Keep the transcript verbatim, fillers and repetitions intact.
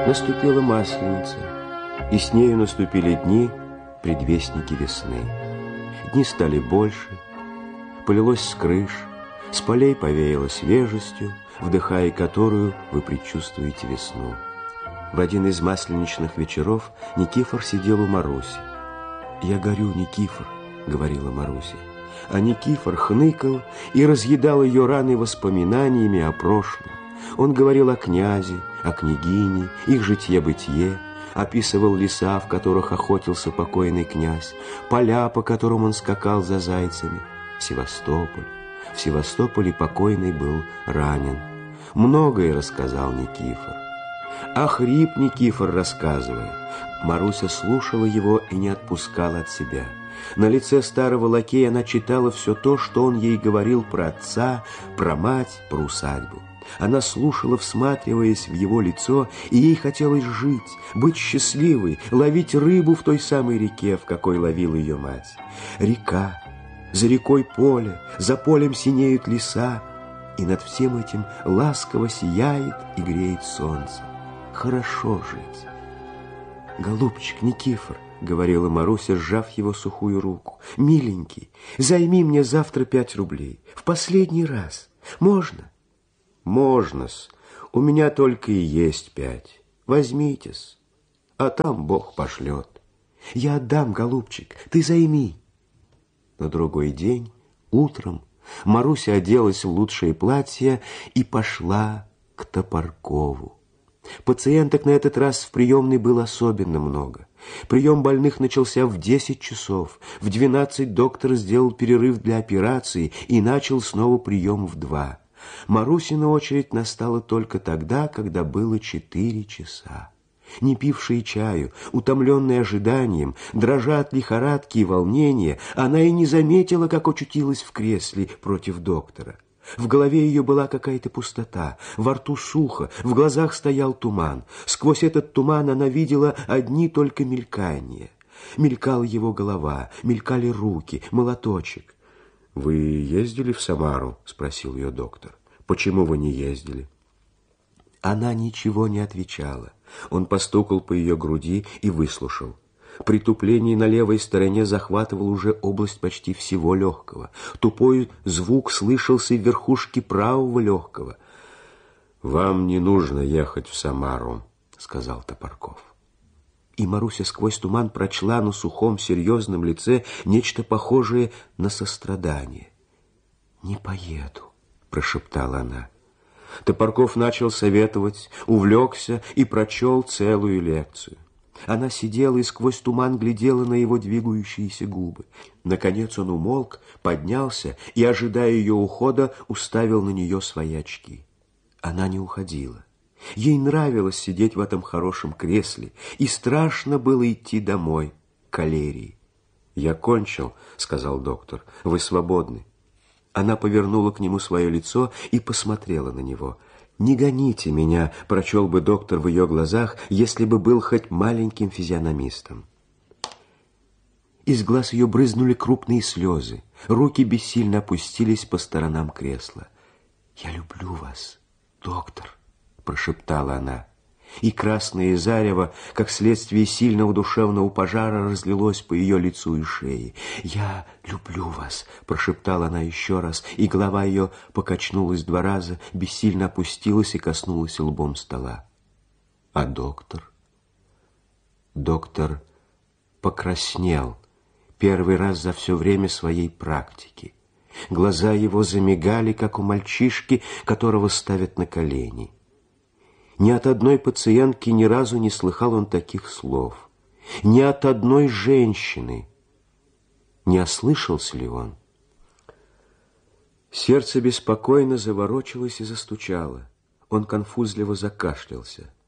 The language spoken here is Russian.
Наступила Масленица, и с нею наступили дни, предвестники весны. Дни стали больше, полилось с крыш, с полей повеяло свежестью, вдыхая которую вы предчувствуете весну. В один из масленичных вечеров Никифор сидел у Маруси. «Я горю, Никифор», — говорила Маруся. А Никифор хныкал и разъедал ее раны воспоминаниями о прошлом. Он говорил о князе, о княгине, их житье-бытие, описывал леса, в которых охотился покойный князь, поля, по которым он скакал за зайцами, Севастополь. В Севастополе покойный был ранен. Многое рассказал Никифор. А хрип Никифор, рассказывая. Маруся слушала его и не отпускала от себя. На лице старого лакея она читала все то, что он ей говорил про отца, про мать, про усадьбу. Она слушала, всматриваясь в его лицо, и ей хотелось жить, быть счастливой, ловить рыбу в той самой реке, в какой ловила ее мать. Река, за рекой поле, за полем синеют леса, и над всем этим ласково сияет и греет солнце. Хорошо жить. «Голубчик Никифор», — говорила Маруся, сжав его сухую руку, — «миленький, займи мне завтра пять рублей. В последний раз. Можно?» «Можно-с. У меня только и есть пять. Возьмите-с, а там Бог пошлет». «Я отдам, голубчик, ты займи». На другой день, утром, Маруся оделась в лучшее платье и пошла к Топоркову. Пациенток на этот раз в приемной было особенно много. Прием больных начался в десять часов. В двенадцать доктор сделал перерыв для операции и начал снова прием в два. Марусина очередь настала только тогда, когда было четыре часа. Не пившая чаю, утомленная ожиданием, дрожа от лихорадки и волнения, она и не заметила, как очутилась в кресле против доктора. В голове ее была какая-то пустота, во рту сухо, в глазах стоял туман. Сквозь этот туман она видела одни только мелькания. Мелькала его голова, мелькали руки, молоточек. «Вы ездили в Самару?» — спросил ее доктор. «Почему вы не ездили?» Она ничего не отвечала. Он постукал по ее груди и выслушал. Притупление на левой стороне захватывало уже область почти всего легкого. Тупой звук слышался в верхушке правого легкого. «Вам не нужно ехать в Самару», — сказал Топорков. И Маруся сквозь туман прочла на сухом серьезном лице нечто похожее на сострадание. «Не поеду», — прошептала она. Топорков начал советовать, увлекся и прочел целую лекцию. Она сидела и сквозь туман глядела на его двигающиеся губы. Наконец он умолк, поднялся и, ожидая ее ухода, уставил на нее свои очки. Она не уходила. Ей нравилось сидеть в этом хорошем кресле, и страшно было идти домой, к калерии. «Я кончил», — сказал доктор, — «вы свободны». Она повернула к нему свое лицо и посмотрела на него. «Не гоните меня», — прочел бы доктор в ее глазах, если бы был хоть маленьким физиономистом. Из глаз ее брызнули крупные слезы. Руки бессильно опустились по сторонам кресла. «Я люблю вас, доктор», — прошептала она. И красное зарево, как следствие сильного душевного пожара, разлилось по ее лицу и шее. «Я люблю вас», — прошептала она еще раз, и голова ее покачнулась два раза, бессильно опустилась и коснулась лбом стола. А доктор? Доктор покраснел первый раз за все время своей практики. Глаза его замигали, как у мальчишки, которого ставят на колени. Ни от одной пациентки ни разу не слыхал он таких слов. Ни от одной женщины. Не ослышался ли он? Сердце беспокойно заворочилось и застучало. Он конфузливо закашлялся.